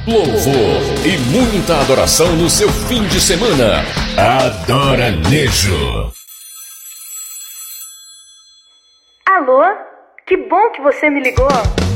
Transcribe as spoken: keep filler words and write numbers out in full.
Louvor e muita adoração no seu fim de semana. Adoranejo. Alô? Que bom que você me ligou.